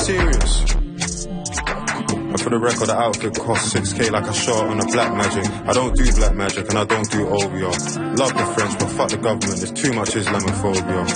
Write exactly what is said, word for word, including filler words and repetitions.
serious. And for the record, the outfit cost six K like a shot on a black magic. I don't do black magic and I don't do O B R. Love the French, but fuck the government, there's too much Islamophobia.